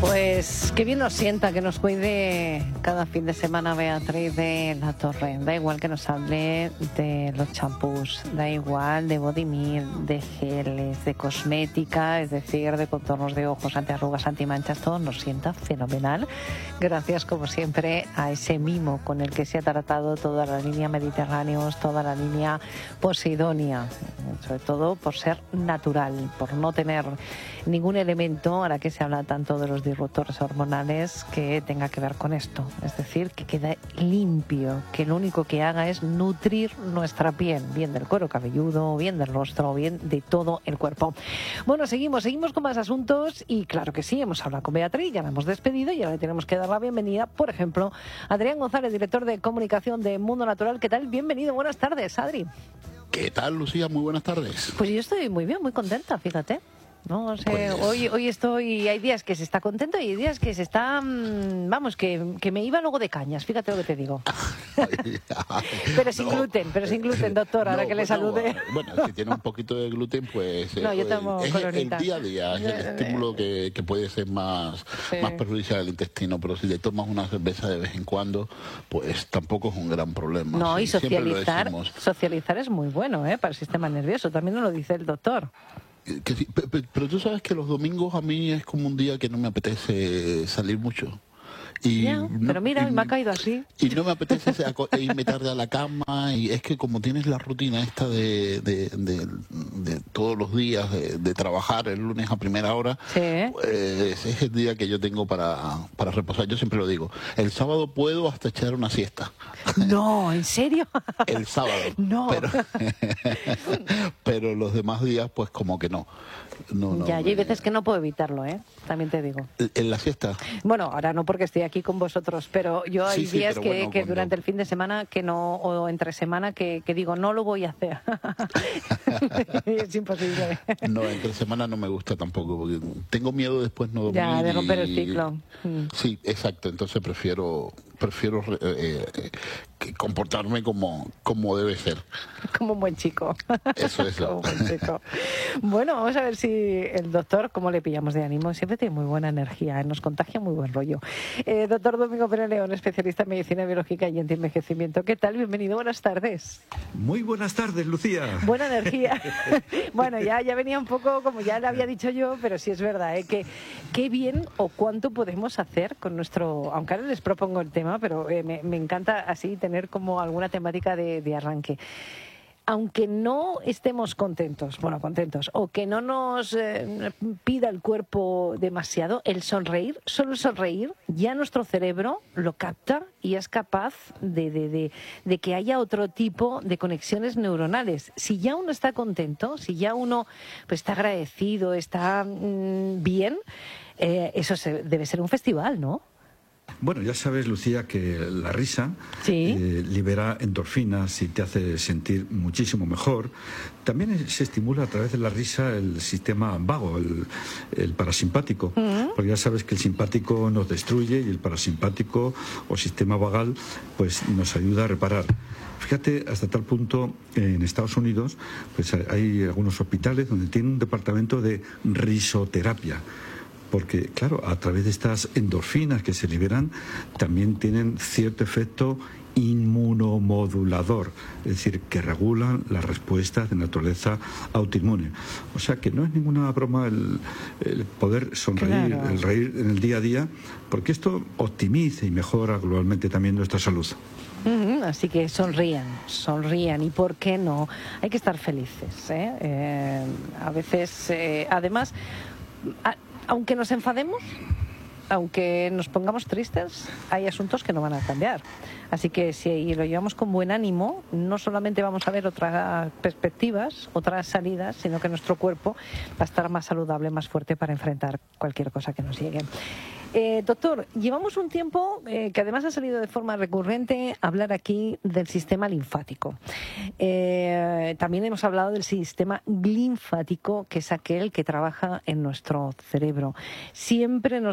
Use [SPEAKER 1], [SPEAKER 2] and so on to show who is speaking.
[SPEAKER 1] Pues qué bien nos sienta que nos cuide cada fin de semana Beatriz de la Torre. Da igual que nos hable de los champús, da igual de body milk, de geles, de cosmética, es decir, de contornos de ojos, antiarrugas, antimanchas, todo nos sienta fenomenal. Gracias, como siempre, a ese mimo con el que se ha tratado toda la línea Mediterráneos, toda la línea Posidonia, sobre todo por ser natural, por no tener ningún elemento, ahora que se habla tanto de los disruptores hormonales, que tenga que ver con esto. Es decir, que quede limpio, que lo único que haga es nutrir nuestra piel, bien del cuero cabelludo, bien del rostro, bien de todo el cuerpo. Bueno, seguimos con más asuntos y claro que sí, hemos hablado con Beatriz, ya la hemos despedido y ahora le tenemos que dar la bienvenida, por ejemplo, a Adrián González, director de comunicación de Mundo Natural. ¿Qué tal? Bienvenido, buenas tardes, Adri.
[SPEAKER 2] ¿Qué tal, Lucía? Muy buenas tardes.
[SPEAKER 1] Pues yo estoy muy bien, muy contenta, fíjate. No sé, pues hoy estoy, hay días que se está contento y hay días que se está, vamos, que me iba luego de cañas, fíjate lo que te digo. Pero sin gluten, doctor, ahora que le salude.
[SPEAKER 2] Bueno, si tiene un poquito de gluten, pues
[SPEAKER 1] no, yo tomo
[SPEAKER 2] es
[SPEAKER 1] colorita.
[SPEAKER 2] El día a día, es el estímulo que puede ser más perjudicial al intestino, pero si le tomas una cerveza de vez en cuando, pues tampoco es un gran problema.
[SPEAKER 1] No,
[SPEAKER 2] sí,
[SPEAKER 1] y socializar es muy bueno, para el sistema nervioso, también nos lo dice el doctor.
[SPEAKER 2] Pero tú sabes que los domingos a mí es como un día que no me apetece salir mucho. Y
[SPEAKER 1] ya, pero mira, me ha caído así.
[SPEAKER 2] Y no me apetece irme tarde a la cama, y es que como tienes la rutina esta de todos los días de trabajar el lunes a primera hora, pues es el día que yo tengo para reposar. Yo siempre lo digo, el sábado puedo hasta echar una siesta.
[SPEAKER 1] No, ¿en serio?
[SPEAKER 2] El sábado.
[SPEAKER 1] No.
[SPEAKER 2] Pero los demás días, pues como que no.
[SPEAKER 1] Ya, y hay veces que no puedo evitarlo, también te digo.
[SPEAKER 2] ¿En la siesta?
[SPEAKER 1] Bueno, ahora no porque estoy aquí con vosotros, pero yo hay días que durante el fin de semana que no, o entre semana que digo, no lo voy a hacer. Es imposible.
[SPEAKER 2] No, entre semana no me gusta tampoco, porque tengo miedo después no dormir.
[SPEAKER 1] Ya, de romper el ciclo.
[SPEAKER 2] Sí, exacto, entonces prefiero comportarme como debe ser.
[SPEAKER 1] Como un buen chico.
[SPEAKER 2] Eso.
[SPEAKER 1] Como un buen chico. Bueno, vamos a ver si el doctor, cómo le pillamos de ánimo. Siempre tiene muy buena energía, nos contagia muy buen rollo. Doctor Domingo Pérez León, especialista en medicina biológica y antienvejecimiento. ¿Qué tal? Bienvenido, buenas tardes.
[SPEAKER 3] Muy buenas tardes, Lucía.
[SPEAKER 1] Buena energía. Bueno, ya venía un poco, como ya le había dicho yo, pero sí es verdad, que qué bien o cuánto podemos hacer con nuestro... Aunque ahora les propongo el tema, pero me encanta así tener como alguna temática de arranque. Aunque no estemos contentos, o que no nos pida el cuerpo demasiado, el sonreír, solo el sonreír, ya nuestro cerebro lo capta y es capaz de que haya otro tipo de conexiones neuronales. Si ya uno está contento, si ya uno pues, está agradecido, está bien, eso debe ser un festival, ¿no?
[SPEAKER 3] Bueno, ya sabes, Lucía, que la risa libera endorfinas y te hace sentir muchísimo mejor. También se estimula a través de la risa el sistema vago, el parasimpático, porque ya sabes que el simpático nos destruye y el parasimpático o sistema vagal pues nos ayuda a reparar. Fíjate, hasta tal punto, en Estados Unidos pues hay algunos hospitales donde tienen un departamento de risoterapia. Porque, claro, a través de estas endorfinas que se liberan, también tienen cierto efecto inmunomodulador, es decir, que regulan las respuestas de naturaleza autoinmune. O sea que no es ninguna broma el poder sonreír, claro, el reír en el día a día, porque esto optimiza y mejora globalmente también nuestra salud.
[SPEAKER 1] Así que sonrían y por qué no, hay que estar felices, a veces, además, aunque nos enfademos, aunque nos pongamos tristes, hay asuntos que no van a cambiar. Así que si lo llevamos con buen ánimo, no solamente vamos a ver otras perspectivas, otras salidas, sino que nuestro cuerpo va a estar más saludable, más fuerte para enfrentar cualquier cosa que nos llegue. Doctor, llevamos un tiempo que además ha salido de forma recurrente hablar aquí del sistema linfático. También hemos hablado del sistema linfático, que es aquel que trabaja en nuestro cerebro. Siempre nos